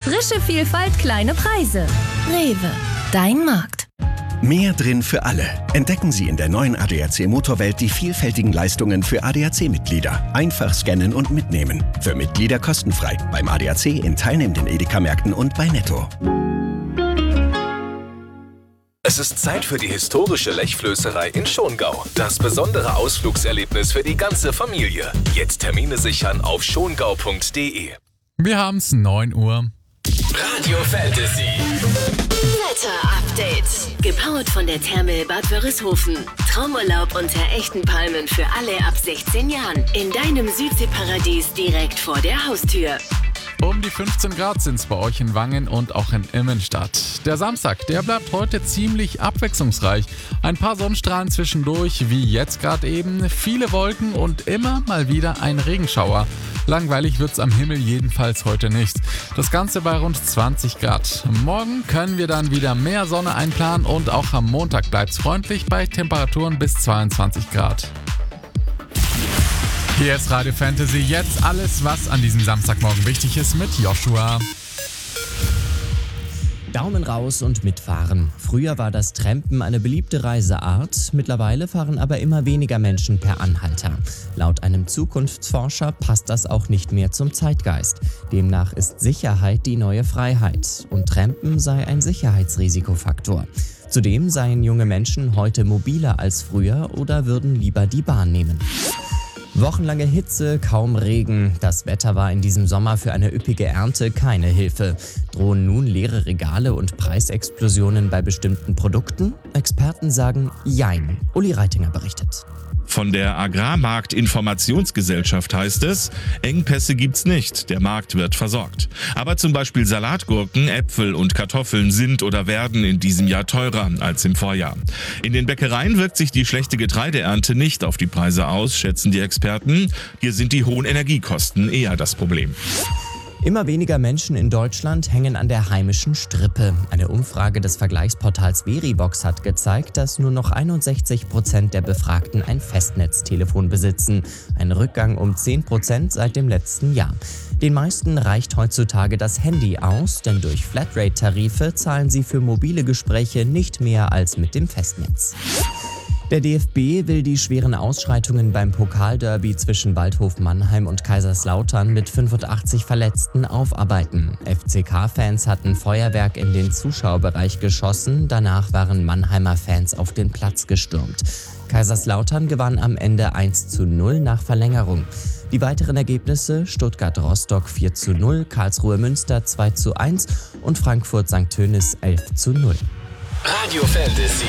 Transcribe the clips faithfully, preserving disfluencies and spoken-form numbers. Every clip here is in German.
Frische Vielfalt, kleine Preise. Rewe, dein Markt. Mehr drin für alle. Entdecken Sie in der neuen A D A C Motorwelt die vielfältigen Leistungen für A D A C-Mitglieder. Einfach scannen und mitnehmen. Für Mitglieder kostenfrei. Beim A D A C in teilnehmenden Edeka-Märkten und bei Netto. Es ist Zeit für die historische Lechflößerei in Schongau. Das besondere Ausflugserlebnis für die ganze Familie. Jetzt Termine sichern auf schongau punkt de. Wir haben's neun Uhr. Radio Fantasy. Wetter-Update. Gepowert von der Therme Bad Wörishofen. Traumurlaub unter echten Palmen für alle ab sechzehn Jahren. In deinem Südseeparadies direkt vor der Haustür. Um die fünfzehn Grad sind's bei euch in Wangen und auch in Immenstadt. Der Samstag, der bleibt heute ziemlich abwechslungsreich. Ein paar Sonnenstrahlen zwischendurch, wie jetzt gerade eben, viele Wolken und immer mal wieder ein Regenschauer. Langweilig wird's am Himmel jedenfalls heute nicht. Das Ganze bei rund zwanzig Grad. Morgen können wir dann wieder mehr Sonne einplanen und auch am Montag bleibt's freundlich bei Temperaturen bis zweiundzwanzig Grad. Hier ist Radio Fantasy, jetzt alles, was an diesem Samstagmorgen wichtig ist mit Joshua. Daumen raus und mitfahren. Früher war das Trampen eine beliebte Reiseart, mittlerweile fahren aber immer weniger Menschen per Anhalter. Laut einem Zukunftsforscher passt das auch nicht mehr zum Zeitgeist. Demnach ist Sicherheit die neue Freiheit und Trampen sei ein Sicherheitsrisikofaktor. Zudem seien junge Menschen heute mobiler als früher oder würden lieber die Bahn nehmen. Wochenlange Hitze, kaum Regen. Das Wetter war in diesem Sommer für eine üppige Ernte keine Hilfe. Drohen nun leere Regale und Preisexplosionen bei bestimmten Produkten? Experten sagen Jein. Uli Reitinger berichtet. Von der Agrarmarktinformationsgesellschaft heißt es, Engpässe gibt's nicht, der Markt wird versorgt. Aber zum Beispiel Salatgurken, Äpfel und Kartoffeln sind oder werden in diesem Jahr teurer als im Vorjahr. In den Bäckereien wirkt sich die schlechte Getreideernte nicht auf die Preise aus, schätzen die Experten. Hier sind die hohen Energiekosten eher das Problem. Immer weniger Menschen in Deutschland hängen an der heimischen Strippe. Eine Umfrage des Vergleichsportals Verivox hat gezeigt, dass nur noch einundsechzig Prozent der Befragten ein Festnetztelefon besitzen. Ein Rückgang um zehn Prozent seit dem letzten Jahr. Den meisten reicht heutzutage das Handy aus, denn durch Flatrate-Tarife zahlen sie für mobile Gespräche nicht mehr als mit dem Festnetz. Der D F B will die schweren Ausschreitungen beim Pokalderby zwischen Waldhof Mannheim und Kaiserslautern mit fünfundachtzig Verletzten aufarbeiten. F C K-Fans hatten Feuerwerk in den Zuschauerbereich geschossen, danach waren Mannheimer Fans auf den Platz gestürmt. Kaiserslautern gewann am Ende eins zu null nach Verlängerung. Die weiteren Ergebnisse: Stuttgart-Rostock vier zu null, Karlsruhe-Münster zwei zu eins und Frankfurt-Sankt Tönis elf zu null. Radio Fantasy.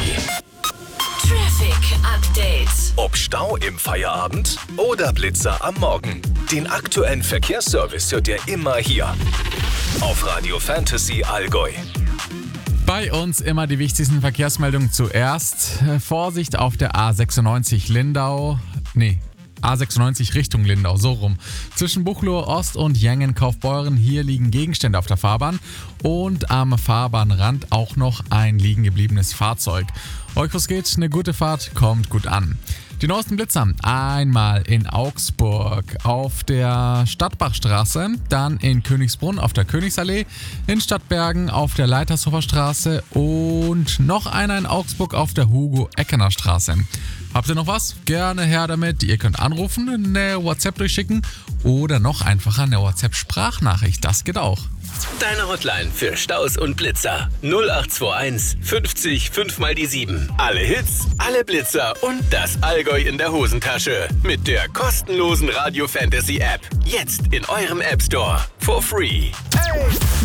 Traffic Update. Ob Stau im Feierabend oder Blitzer am Morgen. Den aktuellen Verkehrsservice hört ihr immer hier. Auf Radio Fantasy Allgäu. Bei uns immer die wichtigsten Verkehrsmeldungen zuerst. Vorsicht auf der A sechsundneunzig Lindau. Nee. A sechsundneunzig Richtung Lindau, so rum. Zwischen Buchloe Ost und Jengen-Kaufbeuren, hier liegen Gegenstände auf der Fahrbahn und am Fahrbahnrand auch noch ein liegen gebliebenes Fahrzeug. Euch was geht, eine gute Fahrt, kommt gut an. Die neuesten Blitzer, einmal in Augsburg auf der Stadtbachstraße, dann in Königsbrunn auf der Königsallee, in Stadtbergen auf der Leitershofer Straße und noch einer in Augsburg auf der Hugo-Eckener Straße. Habt ihr noch was? Gerne her damit. Ihr könnt anrufen, eine WhatsApp durchschicken oder noch einfacher eine WhatsApp-Sprachnachricht. Das geht auch. Deine Hotline für Staus und Blitzer. null acht zwei eins fünfzig fünf mal die sieben. Alle Hits, alle Blitzer und das Allgäu in der Hosentasche. Mit der kostenlosen Radio Fantasy App. Jetzt in eurem App Store. For free. Hey!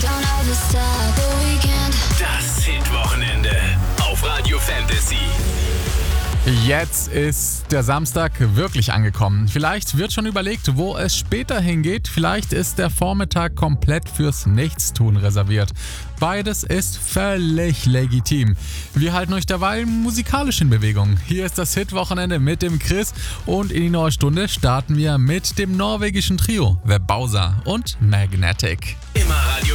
Das Hit-Wochenende auf Radio Fantasy. Jetzt ist der Samstag wirklich angekommen. Vielleicht wird schon überlegt, wo es später hingeht. Vielleicht ist der Vormittag komplett fürs Nichtstun reserviert. Beides ist völlig legitim. Wir halten euch derweil musikalisch in Bewegung. Hier ist das Hit-Wochenende mit dem Chris und in die neue Stunde starten wir mit dem norwegischen Trio The Bowser und Magnetic. Immer Radio